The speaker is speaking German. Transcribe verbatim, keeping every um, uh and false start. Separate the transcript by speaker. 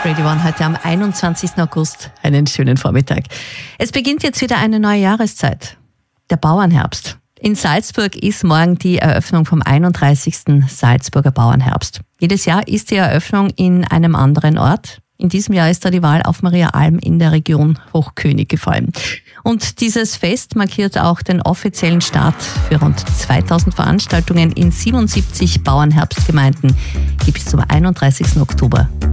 Speaker 1: Radio One heute am einundzwanzigsten August. Einen schönen Vormittag. Es beginnt jetzt wieder eine neue Jahreszeit. Der Bauernherbst. In Salzburg ist morgen die Eröffnung vom einunddreißigsten Salzburger Bauernherbst. Jedes Jahr ist die Eröffnung in einem anderen Ort. In diesem Jahr ist da die Wahl auf Maria Alm in der Region Hochkönig gefallen. Und dieses Fest markiert auch den offiziellen Start für rund zweitausend Veranstaltungen in siebenundsiebzig Bauernherbstgemeinden, die bis zum einunddreißigsten Oktober